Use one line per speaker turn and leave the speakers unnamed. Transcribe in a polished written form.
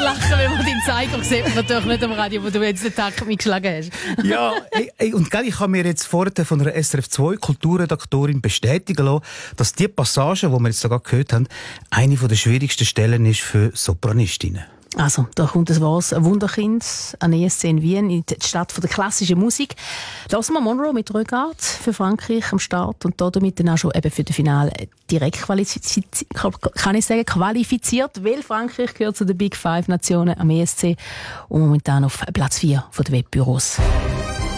lachen, wenn man den Zeiger sieht, man natürlich nicht am Radio, wo du jetzt den Takt mitgeschlagen hast.
Ja, und gell, ich habe mir jetzt vorhin von einer SRF2 Kulturredaktorin bestätigen lassen, dass die Passage, die wir jetzt sogar gehört haben, eine der schwierigsten Stellen ist für Sopranistinnen.
Also, da kommt das was, ein Wunderkind an ESC in Wien, in die Stadt der klassischen Musik. Lassen wir Monroe mit Regard für Frankreich am Start und damit dann auch schon eben für das Finale direkt qualifiziert, weil Frankreich gehört zu den Big Five Nationen am ESC und momentan auf Platz 4 der Wettbüros.